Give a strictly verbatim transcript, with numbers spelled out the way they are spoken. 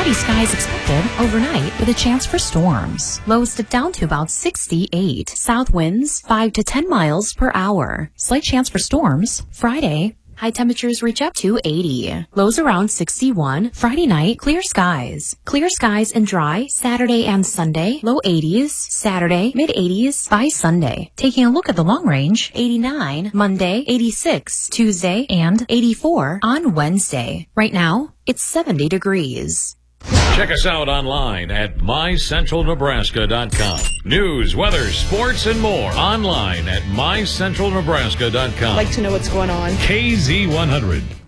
Cloudy skies expected overnight with a chance for storms. Lows dip down to about sixty-eight. South winds five to ten miles per hour. Slight chance for storms Friday. High temperatures reach up to eighty. Lows around sixty-one. Friday night, clear skies. Clear skies and dry Saturday and Sunday. Low eighties. Saturday, mid eighties by Sunday. Taking a look at the long range, eighty-nine. Monday, eighty-six. Tuesday, and eighty-four on Wednesday. Right now, it's seventy degrees. Check us out online at my central nebraska dot com. News, weather, sports, and more online at my central nebraska dot com. I'd like to know what's going on. K Z one hundred.